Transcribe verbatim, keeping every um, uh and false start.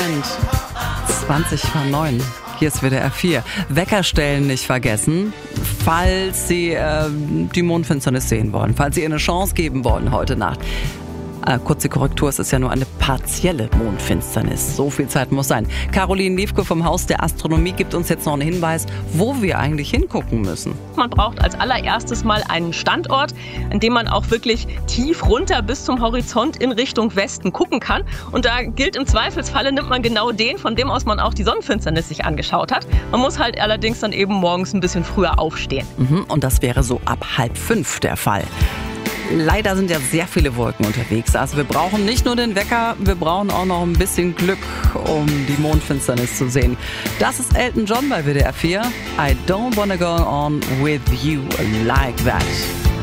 Moment. zwanzig vor neun. Hier ist W D R vier. Weckerstellen nicht vergessen, falls Sie äh, die Mondfinsternis sehen wollen, falls Sie ihr eine Chance geben wollen heute Nacht. Äh, kurze Korrektur, es ist ja nur eine partielle Mondfinsternis. So viel Zeit muss sein. Caroline Liefke vom Haus der Astronomie gibt uns jetzt noch einen Hinweis, wo wir eigentlich hingucken müssen. Man braucht als allererstes mal einen Standort, an dem man auch wirklich tief runter bis zum Horizont in Richtung Westen gucken kann. Und da gilt im Zweifelsfalle, nimmt man genau den, von dem aus man auch die Sonnenfinsternis sich angeschaut hat. Man muss halt allerdings dann eben morgens ein bisschen früher aufstehen. Mhm, und das wäre so ab halb fünf der Fall. Leider sind ja sehr viele Wolken unterwegs. Also wir brauchen nicht nur den Wecker, wir brauchen auch noch ein bisschen Glück, um die Mondfinsternis zu sehen. Das ist Elton John bei W D R vier. I don't wanna go on with you like that.